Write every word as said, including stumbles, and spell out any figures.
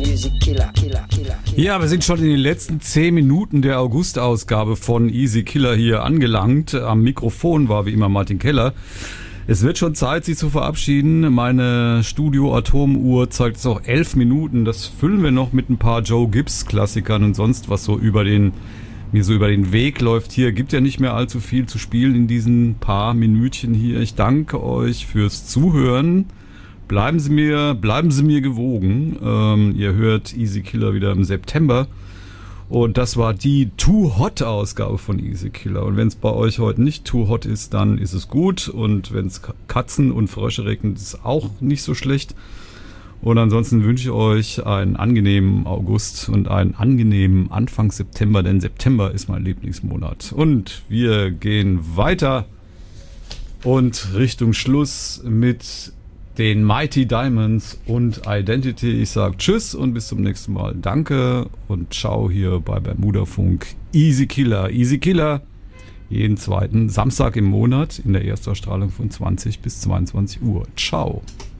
Easy Killer, Killer, Killer, Killer. Ja, wir sind schon in den letzten zehn Minuten der August-Ausgabe von Easy Killer hier angelangt. Am Mikrofon war wie immer Martin Keller. Es wird schon Zeit, Sie zu verabschieden. Meine Studio-Atomuhr zeigt es auch elf Minuten. Das füllen wir noch mit ein paar Joe Gibbs-Klassikern und sonst was so über den, mir so über den Weg läuft. Hier gibt ja nicht mehr allzu viel zu spielen in diesen paar Minütchen hier. Ich danke euch fürs Zuhören. Bleiben Sie mir, bleiben Sie mir gewogen. Ähm, ihr hört Easy Killer wieder im September. Und das war die Too Hot Ausgabe von Easy Killer. Und wenn es bei euch heute nicht too hot ist, dann ist es gut. Und wenn es Katzen und Frösche regnet, ist es auch nicht so schlecht. Und ansonsten wünsche ich euch einen angenehmen August und einen angenehmen Anfang September, denn September ist mein Lieblingsmonat. Und wir gehen weiter und Richtung Schluss mit den Mighty Diamonds und Identity. Ich sage Tschüss und bis zum nächsten Mal. Danke und ciao hier bei Bermuda Funk. Easy Killer. Easy Killer. Jeden zweiten Samstag im Monat in der Erstausstrahlung von zwanzig bis zweiundzwanzig Uhr. Ciao.